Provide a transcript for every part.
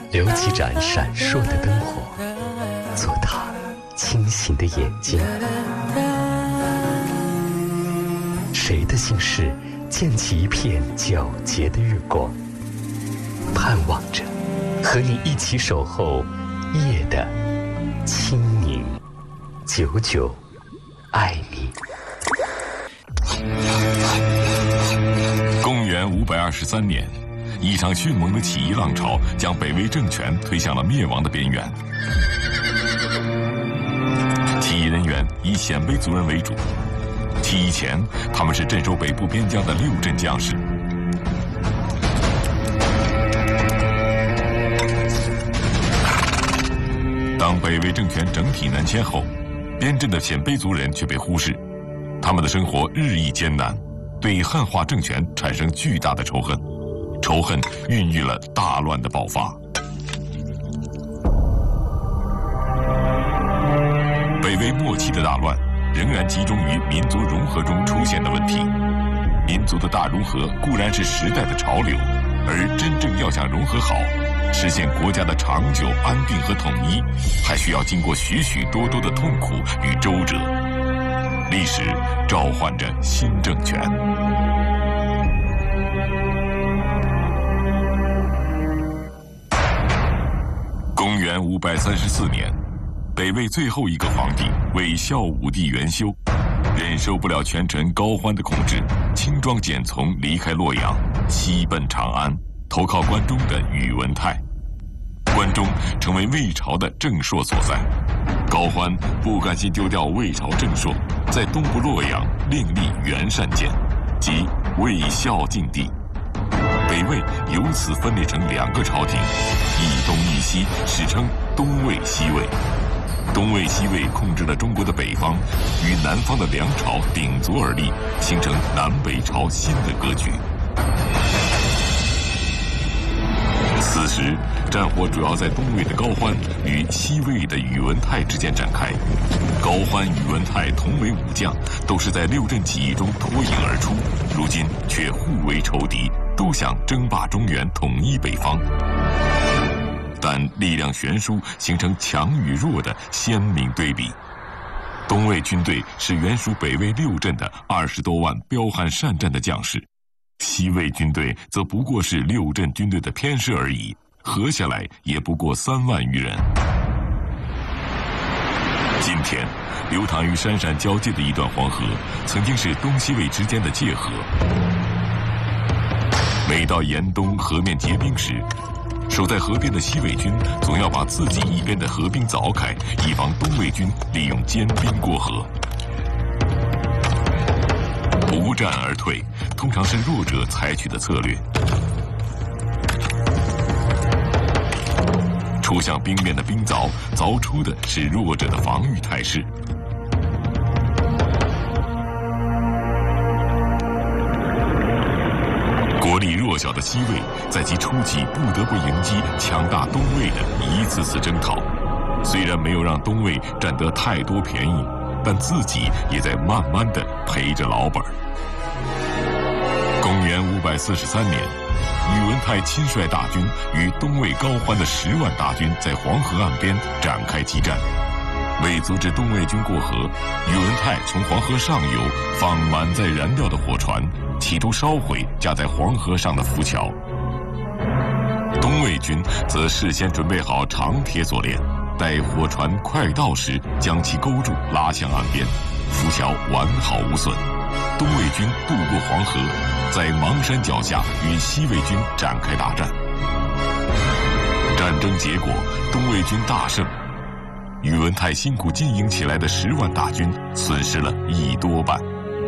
留几盏闪烁的灯火，做他清醒的眼睛。谁的心事溅起一片皎洁的月光，盼望着和你一起守候夜的清宁。99爱你。 公元523年，一场迅猛的起义浪潮将北魏政权推向了灭亡的边缘。起义人员以鲜卑族人为主，起义前他们是镇守北部边疆的六镇将士。当北魏政权整体南迁后，边镇的鲜卑族人却被忽视，他们的生活日益艰难，对汉化政权产生巨大的仇恨，仇恨孕育了大乱的爆发。北魏末期的大乱仍然集中于民族融合中出现的问题。民族的大融合固然是时代的潮流，而真正要想融合好，实现国家的长久安定和统一，还需要经过许许多多的痛苦与周折。历史召唤着新政权。公元534年，北魏最后一个皇帝魏孝武帝元修，忍受不了权臣高欢的控制，轻装简从离开洛阳，西奔长安，投靠关中的宇文泰。关中成为魏朝的正朔所在。高欢不甘心丢掉魏朝正朔，在东部洛阳另立元善监，即魏孝静帝。北魏由此分裂成两个朝廷，一东一西，史称东魏西魏。东魏西魏控制了中国的北方，与南方的梁朝鼎足而立，形成南北朝新的格局。此时，战火主要在东魏的高欢与西魏的宇文泰之间展开。高欢、宇文泰同为武将，都是在六镇起义中脱颖而出，如今却互为仇敌，都想争霸中原，统一北方。但力量悬殊，形成强与弱的鲜明对比。东魏军队是原属北魏六镇的20多万彪悍善战的将士，西魏军队则不过是六镇军队的偏师而已，合下来也不过3万余人。今天，流淌于山陕交界的一段黄河，曾经是东西魏之间的界河。每到严冬河面结冰时，守在河边的西魏军总要把自己一边的河冰凿开，以防东魏军利用坚冰过河。不战而退，通常是弱者采取的策略。戳向冰面的冰凿，凿出的是弱者的防御态势。国力弱小的西魏，在其初期不得不迎击强大东魏的一次次征讨，虽然没有让东魏占得太多便宜，但自己也在慢慢地赔着老本。公元543年，宇文泰亲率大军与东魏高欢的10万大军在黄河岸边展开激战。为阻止东魏军过河，宇文泰从黄河上游放满载燃料的火船，企图烧毁架在黄河上的浮桥。东魏军则事先准备好长铁锁链，待火船快到时将其勾住，拉向岸边，浮桥完好无损。东魏军渡过黄河，在邙山脚下与西魏军展开大战。战争结果，东魏军大胜。宇文泰辛苦经营起来的10万大军损失了1多半。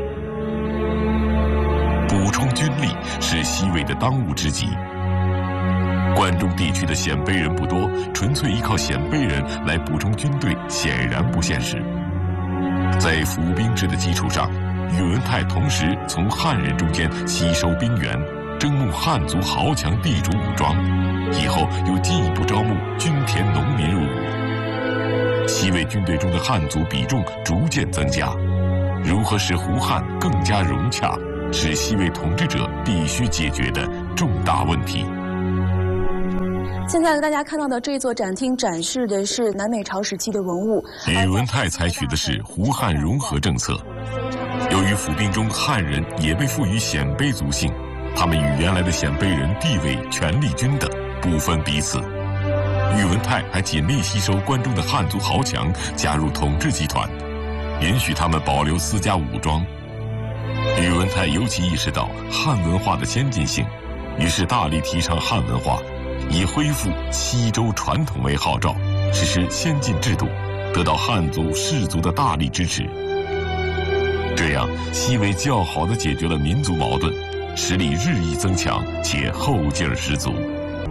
补充军力是西魏的当务之急。关中地区的鲜卑人不多，纯粹依靠鲜卑人来补充军队显然不现实。在服兵制的基础上，宇文泰同时从汉人中间吸收兵员，征募汉族豪强地主武装，以后又进一步招募均田农民入伍。西魏军队中的汉族比重逐渐增加，如何使胡汉更加融洽，是西魏统治者必须解决的重大问题。 现在大家看到的这座展厅展示的是南北朝时期的文物。 宇文泰采取的是胡汉融合政策，由于府兵中汉人也被赋予鲜卑族姓，他们与原来的鲜卑人地位、权力均等，不分彼此。宇文泰还尽力吸收关中的汉族豪强加入统治集团，允许他们保留私家武装。宇文泰尤其意识到汉文化的先进性，于是大力提倡汉文化，以恢复西周传统为号召，实施先进制度，得到汉族士族的大力支持。这样，西魏较好地解决了民族矛盾，实力日益增强，且后劲儿十足。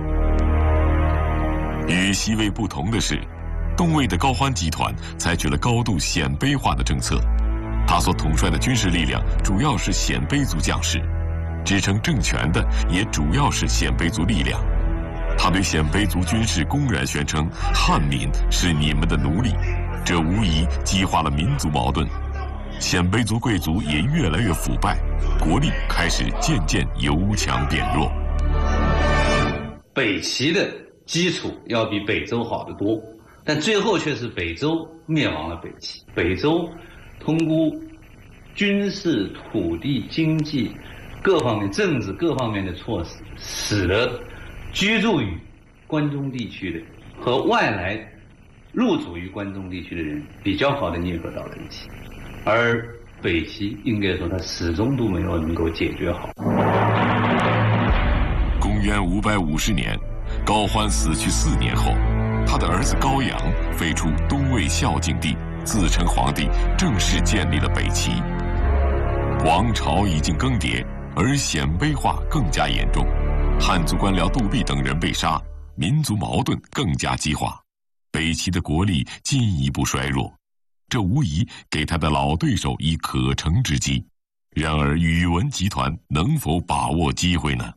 与西魏不同的是，东魏的高欢集团采取了高度鲜卑化的政策，他所统帅的军事力量主要是鲜卑族将士，支撑政权的也主要是鲜卑族力量。他对鲜卑族军士公然宣称汉民是你们的奴隶，这无疑激化了民族矛盾。鲜卑族贵族也越来越腐败，国力开始渐渐由强变弱。 北齐的基础要比北周好得多，但最后却是北周灭亡了北齐。北周通过军事、土地、经济各方面、政治各方面的措施，使得居住于关中地区的和外来入主于关中地区的人比较好的捏合到了一起，而北齐应该说它始终都没有能够解决好。 公元550年，高欢死去4年后，他的儿子高阳废除东魏孝敬帝，自称皇帝，正式建立了北齐。王朝已经更迭，而鲜卑化更加严重，汉族官僚杜弼等人被杀，民族矛盾更加激化，北齐的国力进一步衰弱，这无疑给他的老对手以可乘之机。然而宇文集团能否把握机会呢？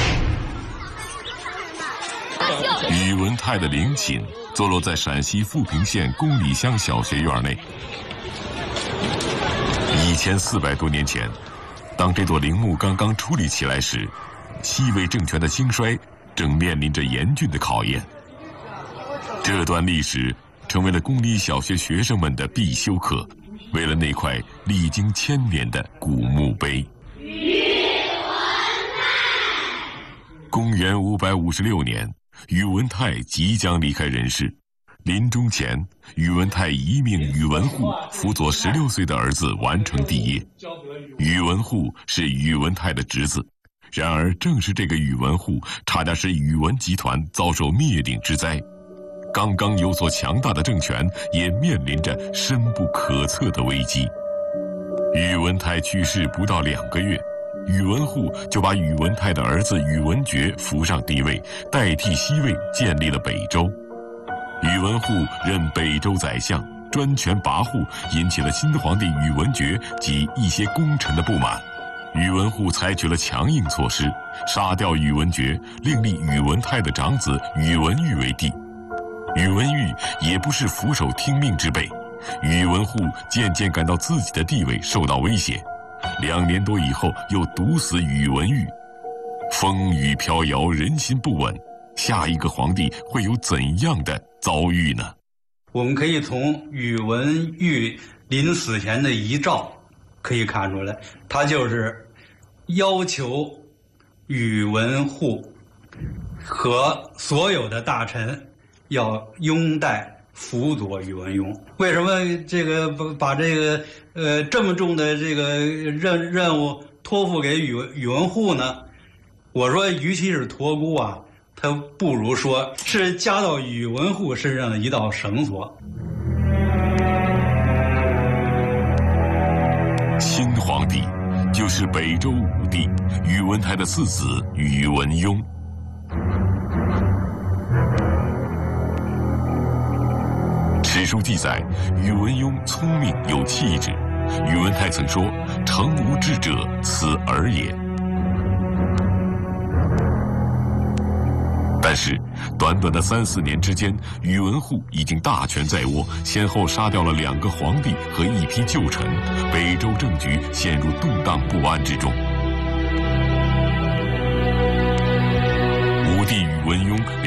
宇文泰的陵寝坐落在陕西富平县宫里乡小学院内。1400多年前，当这座陵墓刚刚矗立起来时，西魏政权的兴衰正面临着严峻的考验。这段历史成为了公立小学学生们的必修课，为了那块历经1000年的古墓碑。公元556年，宇文泰即将离开人世，临终前，宇文泰遗命宇文护辅佐16岁的儿子完成帝业。宇文护是宇文泰的侄子，然而正是这个宇文护，差点使宇文集团遭受灭顶之灾。刚刚有所强大的政权，也面临着深不可测的危机。宇文泰去世不到2个月，宇文护就把宇文泰的儿子宇文觉扶上帝位，代替西魏建立了北周。宇文护任北周宰相，专权跋扈，引起了新皇帝宇文觉及一些功臣的不满。宇文护采取了强硬措施，杀掉宇文觉，另立宇文泰的长子宇文毓为帝。宇文毓也不是俯首听命之辈，宇文护渐渐感到自己的地位受到威胁，2年多以后又毒死宇文毓。风雨飘摇，人心不稳，下一个皇帝会有怎样的遭遇呢？ 我们可以从宇文毓临死前的遗诏可以看出来，他就是要求宇文护和所有的大臣要拥戴辅佐宇文邕。为什么这个把这个这么重的这个任务托付给宇文护呢？我说，与其是托孤啊，他不如说是加到宇文护身上的一道绳索。 新皇帝就是北周武帝宇文泰的次子宇文邕。史书记载，宇文邕聪明有气质。宇文泰曾说：“诚无智者，此尔也。”但是，短短的3、4年之间，宇文护已经大权在握，先后杀掉了2个皇帝和一批旧臣，北周政局陷入动荡不安之中。武帝宇文